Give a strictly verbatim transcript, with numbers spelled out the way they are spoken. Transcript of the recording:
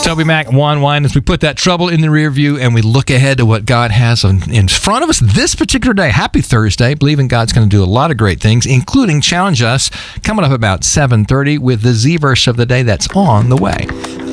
Toby Mac, Juan Wine, as we put that trouble in the rear view and we look ahead to what God has on, in front of us this particular day. Happy Thursday. Believing God's going to do a lot of great things, including challenge us coming up about seven thirty with the Z verse of the day that's on the way.